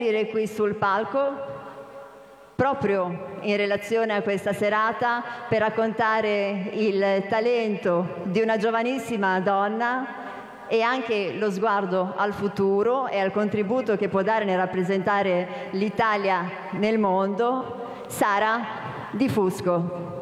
qui sul palco proprio in relazione a questa serata per raccontare il talento di una giovanissima donna e anche lo sguardo al futuro e al contributo che può dare nel rappresentare l'Italia nel mondo, Sara Di Fusco.